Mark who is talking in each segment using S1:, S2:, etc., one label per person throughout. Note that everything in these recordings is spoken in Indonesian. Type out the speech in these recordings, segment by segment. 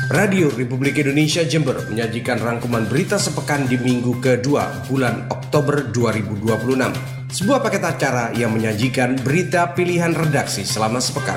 S1: Radio Republik Indonesia Jember menyajikan rangkuman berita sepekan di minggu kedua bulan Oktober 2026. Sebuah paket acara yang menyajikan berita pilihan redaksi selama sepekan.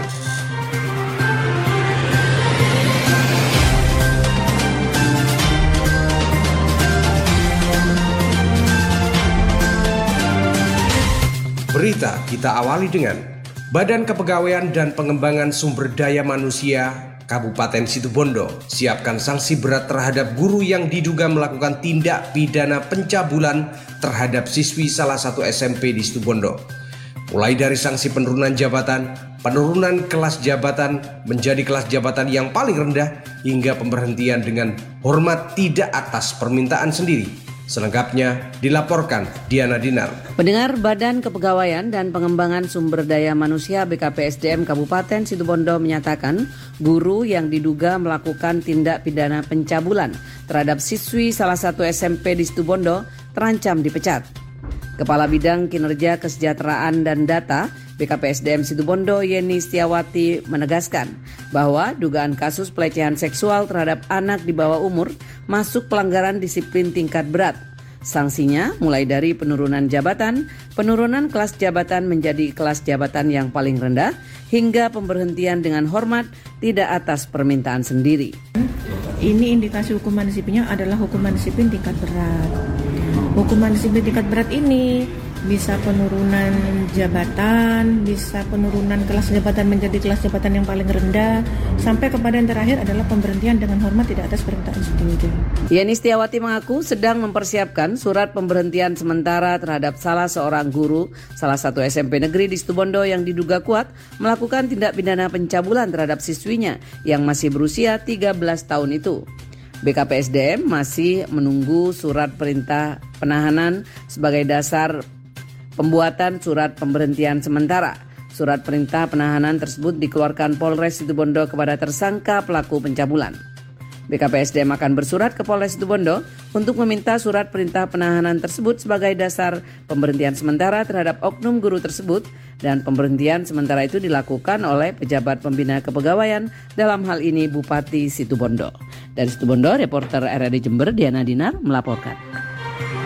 S1: Berita kita awali dengan Badan Kepegawaian dan Pengembangan Sumber Daya Manusia Kabupaten Situbondo siapkan sanksi berat terhadap guru yang diduga melakukan tindak pidana pencabulan terhadap siswi salah satu SMP di Situbondo. Mulai dari sanksi penurunan jabatan, penurunan kelas jabatan menjadi kelas jabatan yang paling rendah, hingga pemberhentian dengan hormat tidak atas permintaan sendiri. Selengkapnya dilaporkan Diana Dinar.
S2: Pendengar, Badan Kepegawaian dan Pengembangan Sumber Daya Manusia BKPSDM Kabupaten Situbondo menyatakan guru yang diduga melakukan tindak pidana pencabulan terhadap siswi salah satu SMP di Situbondo terancam dipecat. Kepala Bidang Kinerja Kesejahteraan dan Data BKPSDM Situbondo Yeni Setiawati menegaskan bahwa dugaan kasus pelecehan seksual terhadap anak di bawah umur masuk pelanggaran disiplin tingkat berat. Sanksinya mulai dari penurunan jabatan, penurunan kelas jabatan menjadi kelas jabatan yang paling rendah, hingga pemberhentian dengan hormat tidak atas permintaan sendiri.
S3: Ini indikasi hukuman disiplinnya adalah hukuman disiplin tingkat berat. Hukuman disiplin tingkat berat ini bisa penurunan jabatan, bisa penurunan kelas jabatan menjadi kelas jabatan yang paling rendah, sampai kepada yang terakhir adalah pemberhentian dengan hormat tidak atas permintaan sendiri.
S2: Yeni Setiawati mengaku sedang mempersiapkan surat pemberhentian sementara terhadap salah seorang guru salah satu SMP negeri di Situbondo yang diduga kuat melakukan tindak pidana pencabulan terhadap siswinya yang masih berusia 13 tahun itu. BKPSDM masih menunggu surat perintah penahanan sebagai dasar pembuatan surat pemberhentian sementara. Surat perintah penahanan tersebut dikeluarkan Polres Situbondo kepada tersangka pelaku pencabulan. BKPSDM akan bersurat ke Polres Situbondo untuk meminta surat perintah penahanan tersebut sebagai dasar pemberhentian sementara terhadap oknum guru tersebut, dan pemberhentian sementara itu dilakukan oleh pejabat pembina kepegawaian, dalam hal ini Bupati Situbondo. Dari Situbondo, reporter RRI Jember Diana Dinar melaporkan.